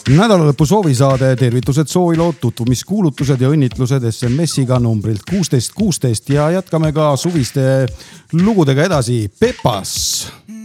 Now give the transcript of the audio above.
Nädalalõpu soovisaade, tervitused, soovilood, tutvumiskuulutused ja õnnitlused SMS-iga numbrilt 1616 ja jätkame ka suviste lugudega edasi. Pepas!